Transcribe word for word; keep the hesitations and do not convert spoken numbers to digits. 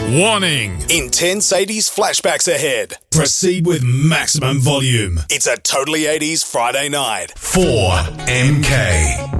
Warning! Intense eighties flashbacks ahead. Proceed with maximum volume. It's a Totally eighties Friday night. four M K.